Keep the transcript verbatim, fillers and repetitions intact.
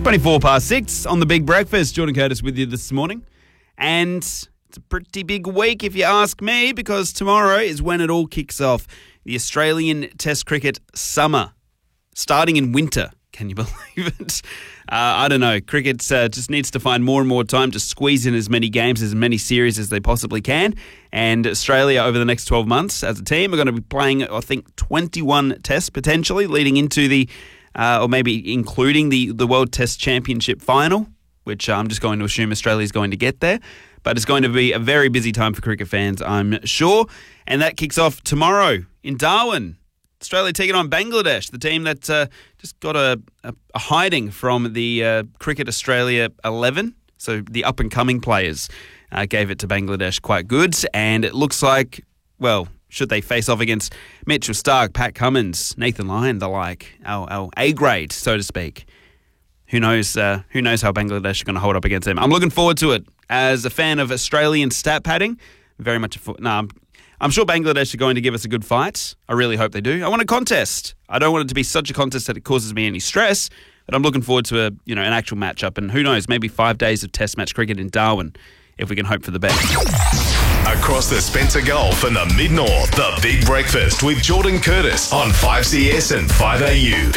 twenty-four past six on the Big Breakfast. Jordan Curtis with you this morning. And it's a pretty big week if you ask me, because tomorrow is when it all kicks off. The Australian Test Cricket summer, starting in winter. Can you believe it? Uh, I don't know. Cricket uh, just needs to find more and more time to squeeze in as many games, as many series as they possibly can. And Australia, over the next twelve months, as a team, are going to be playing, I think, twenty-one tests potentially, leading into the, uh, or maybe including the, the World Test Championship final, which I'm just going to assume Australia is going to get there. But it's going to be a very busy time for cricket fans, I'm sure. And that kicks off tomorrow in Darwin. Australia taking on Bangladesh, the team that uh, just got a, a, a hiding from the uh, Cricket Australia eleven. So the up-and-coming players uh, gave it to Bangladesh quite good. And it looks like, well, should they face off against Mitchell Starc, Pat Cummins, Nathan Lyon, the like, our, our A-grade, so to speak. Who knows uh, Who knows how Bangladesh are going to hold up against them. I'm looking forward to it. As a fan of Australian stat padding, very much a... Fo- no, I'm, I'm sure Bangladesh are going to give us a good fight. I really hope they do. I want a contest. I don't want it to be such a contest that it causes me any stress, but I'm looking forward to a you know an actual matchup. And who knows, maybe five days of Test match cricket in Darwin, if we can hope for the best. Across the Spencer Gulf and the Mid-North, the Big Breakfast with Jordan Curtis on five C S and five A U.